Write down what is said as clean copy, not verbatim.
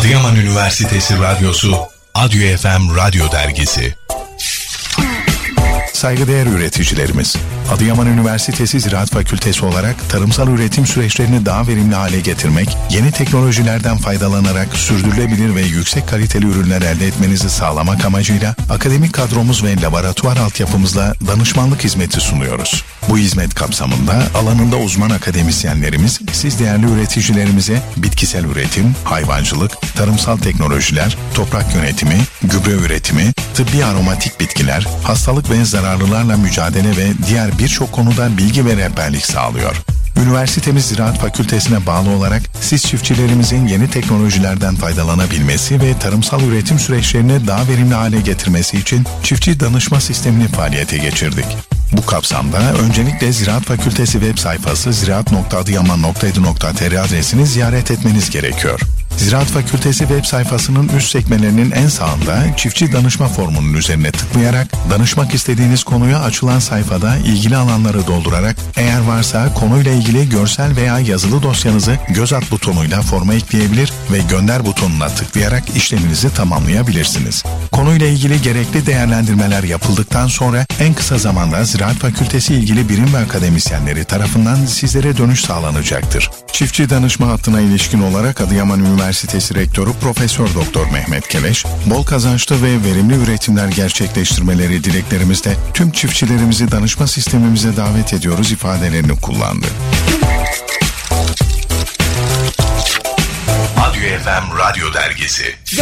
Adıyaman Üniversitesi Radyosu, Adyo FM Radyo Dergisi. Saygıdeğer üreticilerimiz, Adıyaman Üniversitesi Ziraat Fakültesi olarak tarımsal üretim süreçlerini daha verimli hale getirmek, yeni teknolojilerden faydalanarak sürdürülebilir ve yüksek kaliteli ürünler elde etmenizi sağlamak amacıyla akademik kadromuz ve laboratuvar altyapımızla danışmanlık hizmeti sunuyoruz. Bu hizmet kapsamında alanında uzman akademisyenlerimiz, siz değerli üreticilerimize bitkisel üretim, hayvancılık, tarımsal teknolojiler, toprak yönetimi, gübre üretimi, tıbbi aromatik bitkiler, hastalık ve zararlılarla mücadele ve diğer birçok konuda bilgi ve rehberlik sağlıyor. Üniversitemiz Ziraat Fakültesine bağlı olarak siz çiftçilerimizin yeni teknolojilerden faydalanabilmesi ve tarımsal üretim süreçlerini daha verimli hale getirmesi için çiftçi danışma sistemini faaliyete geçirdik. Bu kapsamda öncelikle Ziraat Fakültesi web sayfası ziraat.adıyaman.edu.tr adresini ziyaret etmeniz gerekiyor. Ziraat Fakültesi web sayfasının üst sekmelerinin en sağında çiftçi danışma formunun üzerine tıklayarak danışmak istediğiniz konuya açılan sayfada ilgili alanları doldurarak eğer varsa konuyla ilgili görsel veya yazılı dosyanızı göz at butonuyla forma ekleyebilir ve gönder butonuna tıklayarak işleminizi tamamlayabilirsiniz. Konuyla ilgili gerekli değerlendirmeler yapıldıktan sonra en kısa zamanda Ziraat Fakültesi ilgili birim ve akademisyenleri tarafından sizlere dönüş sağlanacaktır. Çiftçi danışma hattına ilişkin olarak Adıyaman Üniversitesi Rektörü Profesör Doktor Mehmet Keleş, bol kazançlı ve verimli üretimler gerçekleştirmeleri dileklerimizle tüm çiftçilerimizi danışma sistemimize davet ediyoruz ifadelerini kullandı. Adyo FM Radyo Dergisi.